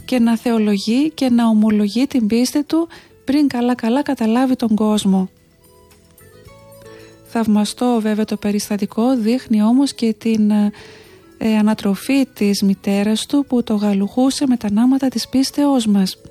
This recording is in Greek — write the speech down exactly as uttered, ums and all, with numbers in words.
και να θεολογεί και να ομολογεί την πίστη του πριν καλά καλά καταλάβει τον κόσμο. Θαυμαστό βέβαια το περιστατικό, δείχνει όμως και την ε, ανατροφή της μητέρας του που το γαλουχούσε με τα νάματα της πίστεώς μας.